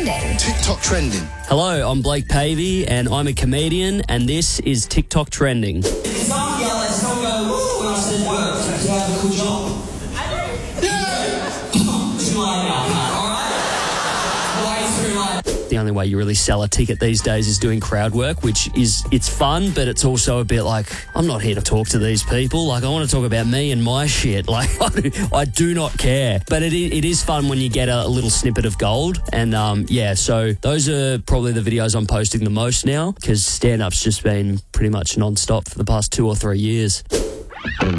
Trending. TikTok Trending. Hello, I'm Blake Pavey, and I'm a comedian, and this is TikTok Trending. If I yell, let's not go, woo, when I said work, do you have a cool job? Yeah! Too late now, alright? Way too late. The only way you really sell a ticket these days is doing crowd work, which it's fun, but it's also a bit like, I'm not here to talk to these people. Like, I want to talk about me and my shit. Like, I do not care. But it is fun when you get a little snippet of gold. And, so those are probably the videos I'm posting the most now, because stand-up's just been pretty much non-stop for the past 2 or 3 years.